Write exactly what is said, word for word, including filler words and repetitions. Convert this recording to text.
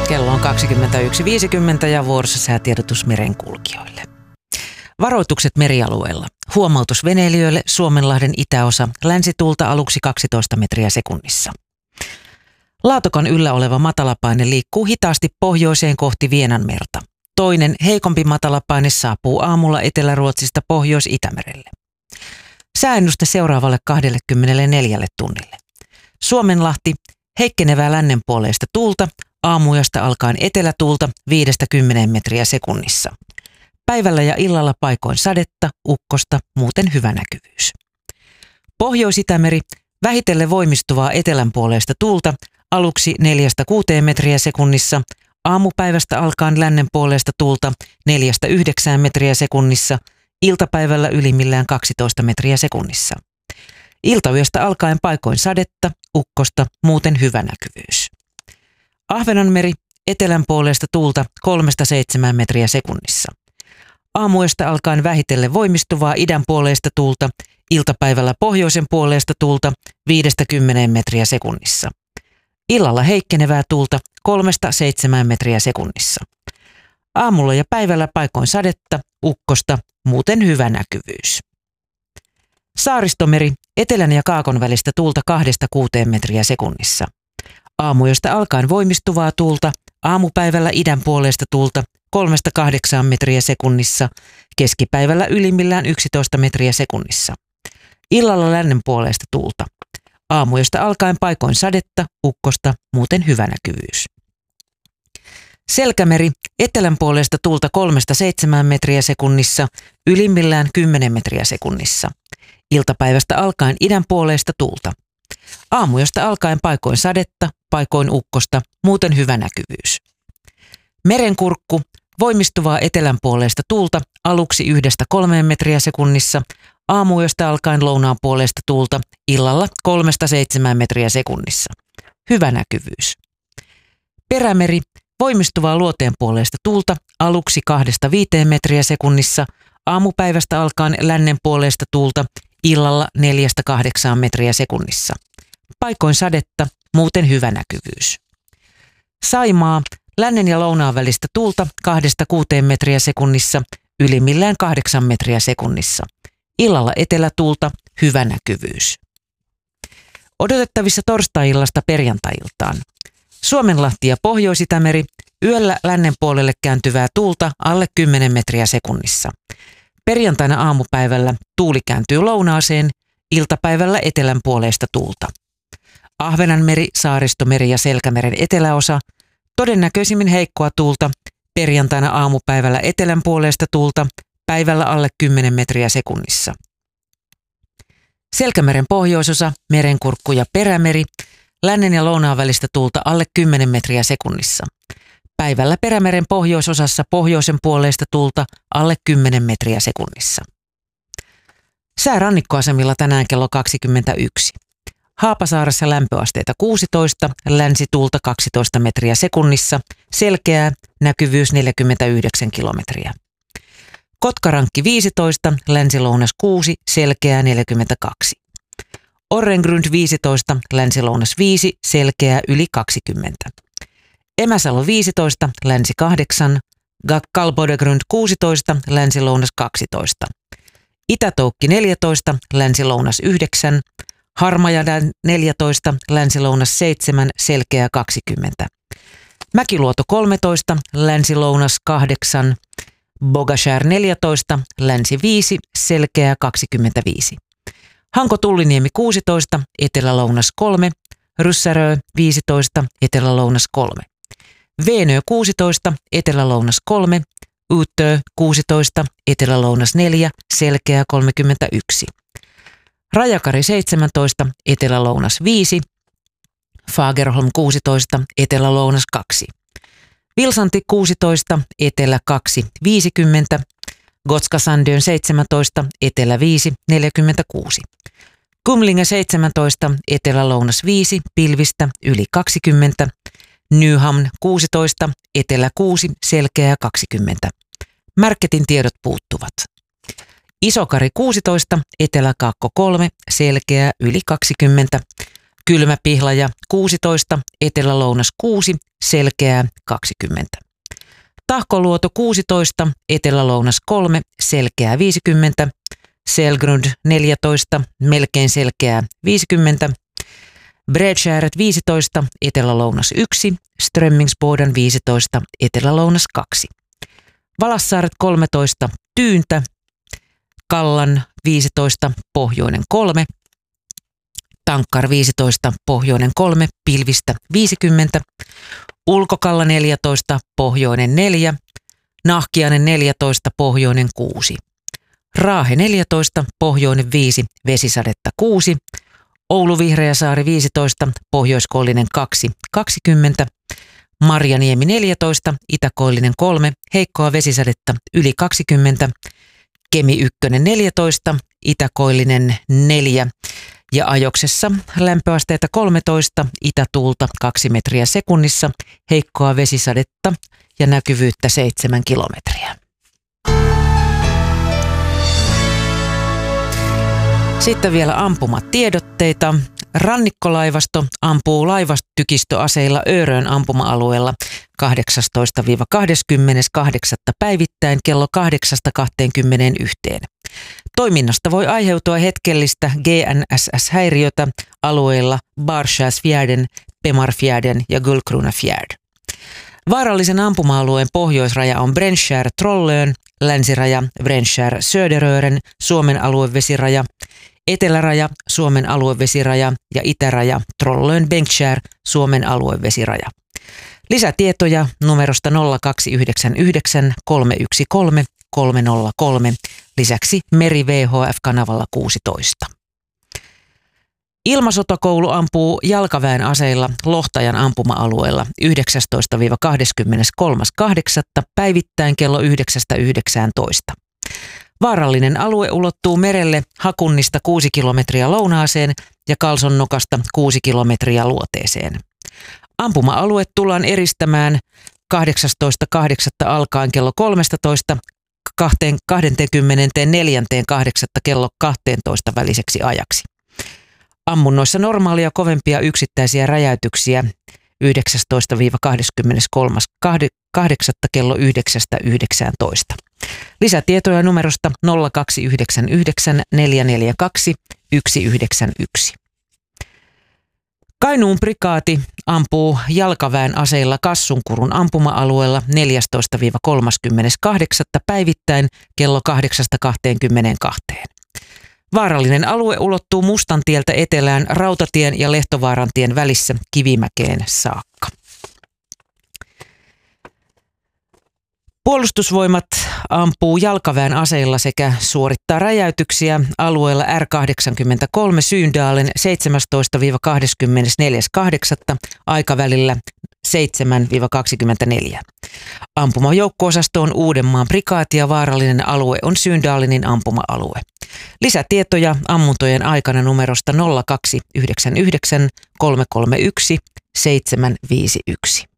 Kello on kaksikymmentäyksi viisikymmentä ja vuorossa säätiedotus merenkulkijoille. Varoitukset merialueella. Huomautus veneilijöille Suomenlahden itäosa, länsituulta aluksi kaksitoista metriä sekunnissa. Laatokan yllä oleva matalapaine liikkuu hitaasti pohjoiseen kohti Vienanmerta. Toinen, heikompi matalapaine saapuu aamulla Etelä-Ruotsista Pohjois-Itämerelle. Sääennuste seuraavalle kaksikymmentäneljä tunnille. Suomenlahti, heikkenevää lännenpuoleista tuulta, aamuyöstä alkaen etelätuulta viidestä kymmeneen metriä sekunnissa. Päivällä ja illalla paikoin sadetta, ukkosta, muuten hyvä näkyvyys. Pohjois-Itämeri, vähitellen voimistuvaa etelänpuoleista tuulta, aluksi neljästä kuuteen metriä sekunnissa, aamupäivästä alkaen lännenpuoleista tuulta neljästä yhdeksään metriä sekunnissa, iltapäivällä ylimmillään kaksitoista metriä sekunnissa. Iltayöstä alkaen paikoin sadetta, ukkosta, muuten hyvä näkyvyys. Ahvenanmeri, etelänpuoleista tuulta kolmesta seitsemään metriä sekunnissa. Aamuyöstä alkaen vähitellen voimistuvaa idänpuoleista tuulta, iltapäivällä pohjoisen puoleista tuulta viidestä kymmeneen metriä sekunnissa. Illalla heikkenevää tuulta kolmesta seitsemään metriä sekunnissa. Aamulla ja päivällä paikoin sadetta, ukkosta, muuten hyvä näkyvyys. Saaristomeri, etelän ja kaakon välistä tuulta kahdesta kuuteen metriä sekunnissa. Aamuyöstä alkaen voimistuvaa tuulta, aamupäivällä idän puoleista tuulta kolmesta kahdeksaan metriä sekunnissa, keskipäivällä ylimmillään yksitoista metriä sekunnissa. Illalla lännen puoleista tuulta. Aamuyöstä alkaen paikoin sadetta, ukkosta, muuten hyvä näkyvyys. Selkämeri, etelän puolesta tuulta kolmesta seitsemään metriä sekunnissa, ylimmillään kymmenen metriä sekunnissa. Iltapäivästä alkaen idän puoleista tuulta. Aamuyöstä alkaen paikoin sadetta, paikoin ukkosta, muuten hyvä näkyvyys. Merenkurkku, voimistuvaa etelän puoleista tuulta, aluksi yhdestä kolmeen metriä sekunnissa, aamuyöstä alkaen lounaan puoleista tuulta, illalla kolmesta seitsemään metriä sekunnissa. Hyvä näkyvyys. Perämeri, voimistuvaa luoteen puoleista tuulta, aluksi kahdesta viiteen metriä sekunnissa, aamupäivästä alkaen lännen puoleista tuulta, illalla neljästä kahdeksaan metriä sekunnissa. Paikoin sadetta, muuten hyvä näkyvyys. Saimaa, lännen ja lounaan välistä tuulta kahdesta kuuteen metriä sekunnissa, ylimmillään kahdeksan metriä sekunnissa. Illalla etelätuulta, hyvä näkyvyys. Odotettavissa torstai-illasta perjantai-iltaan. Suomenlahti ja Pohjois-Itämeri, yöllä lännen puolelle kääntyvää tuulta alle kymmenen metriä sekunnissa. Perjantaina aamupäivällä tuuli kääntyy lounaaseen, iltapäivällä etelän puoleista tuulta. Ahvenanmeri, Saaristomeri ja Selkämeren eteläosa, todennäköisimmin heikkoa tuulta, perjantaina aamupäivällä etelän puoleista tuulta, päivällä alle kymmenen metriä sekunnissa. Selkämeren pohjoisosa, Merenkurkku ja Perämeri, lännen ja lounaan välistä tuulta alle kymmenen metriä sekunnissa. Päivällä Perämeren pohjoisosassa pohjoisen puoleista tuulta alle kymmenen metriä sekunnissa. Sää rannikkoasemilla tänään kello kaksikymmentäyksi. Haapasaaressa lämpöasteita kuusitoista, länsituulta kaksitoista metriä sekunnissa, selkeää, näkyvyys neljäkymmentäyhdeksän kilometriä. Kotkarankki viisitoista, länsilounas kuusi, selkeää neljäkymmentäkaksi. Orrengrund viisitoista, länsilounas viisi, selkeää yli kaksikymmentä. Emäsalo viisitoista, länsi kahdeksan, Kalbodegrund kuusitoista, länsilounas kaksitoista. Itätoukki neljätoista, länsilounas yhdeksän, Harmajadan neljätoista, länsilounas seitsemän, selkeää kaksikymmentä. Mäkiluoto kolmetoista, länsilounas kahdeksan, Bogashär neljätoista, länsi viisi, selkeää kaksikymmentäviisi. Hanko-Tulliniemi kuusitoista, etelälounas kolme, Ryssärö viisitoista, etelälounas kolme. Veenö kuusitoista, etelälounas kolme, Utö kuusitoista, etelälounas neljä, selkeää kolmekymmentäyksi. Rajakari seitsemäntoista, etelälounas viisi, Fagerholm kuusitoista, etelälounas kaksi. Vilsanti kuusitoista, etelä kaksi, viisikymmentä, Gotska Sandön seitsemäntoista, etelä viisi, neljäkymmentäkuusi. Kumlinge seitsemäntoista, etelä-lounas viisi, pilvistä, yli kaksikymmentä. Nyhamn kuusitoista, etelä kuusi, selkeää kaksikymmentä. Märketin tiedot puuttuvat. Isokari kuusitoista, etelä-kaakko kolme, selkeää yli kaksikymmentä. Kylmäpihlaja kuusitoista, etelä-lounas kuusi, selkeää kaksikymmentä. Tahkoluoto kuusitoista, etelä-lounas kolme, selkeää viisikymmentä. Selgrund neljätoista, melkein selkeää viisikymmentä. Bredskäret viisitoista, etelä-lounas yksi, Strömmingsboden viisitoista, etelä-lounas kaksi. Valassaaret kolmetoista, Tyyntä, Kallan viisitoista, pohjoinen kolme, Tankkar viisitoista, pohjoinen kolme, pilvistä viisikymmentä, Ulkokalla neljätoista, pohjoinen neljä, Nahkiainen neljätoista, pohjoinen kuusi, Raahe neljätoista, pohjoinen viisi, vesisadetta kuusi, Oulu Vihreäsaari viisitoista, pohjoiskoillinen kaksi, kaksikymmentä, Marjaniemi neljätoista, itäkoillinen kolme, heikkoa vesisadetta yli kaksikymmentä, Kemi ykkönen neljätoista, itäkoillinen neljä ja Ajoksessa lämpöasteita kolmetoista, itätuulta kaksi metriä sekunnissa, heikkoa vesisadetta ja näkyvyyttä seitsemän kilometriä. Sitten vielä ampumatiedotteita. Rannikkolaivasto ampuu laivastykistöaseilla Örön ampuma-alueella kahdeksastoista kahdeskymmeneskahdeksas päivittäin kello kahdeksasta kaksikymmentäyksi. Toiminnasta voi aiheutua hetkellistä G N S S-häiriötä alueilla Barskäsfjärden, Pemarfjärden ja Gullkronafjärd. Vaarallisen ampuma-alueen pohjoisraja on Brännskär Trollön, länsiraja Brännskär Söderören, Suomen aluevesiraja, eteläraja Suomen aluevesiraja ja itäraja Trollön Bengtskär, Suomen aluevesiraja. Lisätietoja numerosta nolla kaksi yhdeksän yhdeksän kolme yksi kolme kolme nolla kolme, lisäksi Meri V H F-kanavalla kuusitoista. Ilmasotakoulu ampuu jalkaväen aseilla Lohtajan ampuma-alueella yhdeksästoista kahdeskymmeneskolmas kahdeksatta päivittäin kello yhdeksästä yhdeksäntoista. Vaarallinen alue ulottuu merelle Hakunnista kuusi kilometriä lounaaseen ja Kalsonnokasta kuusi kilometriä luoteeseen. Ampuma-alue tullaan eristämään kahdeksastoista kahdeksatta alkaen kello kolmetoista kaksikymmentäneljä kahdeksatta kello kaksitoista väliseksi ajaksi. Ammunnoissa normaalia kovempia yksittäisiä räjäytyksiä yhdeksästoista kahdeskymmeneskolmas kahdeksatta kello yhdeksästä yhdeksäntoista. Lisätietoja numerosta nolla kaksi yhdeksän yhdeksän neljä neljä kaksi yksi yhdeksän yksi. Kainuun prikaati ampuu jalkaväen aseilla Kassunkurun ampuma-alueella neljästoista kolmaskymmeneskahdeksas päivittäin kello kahdeksasta kaksikymmentäkaksi. Vaarallinen alue ulottuu Mustantieltä etelään Rautatien ja Lehtovaarantien välissä Kivimäkeen saakka. Puolustusvoimat ampuu jalkaväen aseilla sekä suorittaa räjäytyksiä alueella R kahdeksankymmentäkolme Syyndalen seitsemästoista kahdeskymmenesneljäs kahdeksatta aikavälillä seitsemän kaksikymmentäneljä. Ampumajoukko-osasto on Uudenmaan prikaati ja vaarallinen alue on Syyndalenin ampuma-alue. Lisätietoja ammuntojen aikana numerosta nolla kaksi yhdeksän yhdeksän kolme kolme yksi seitsemän viisi yksi.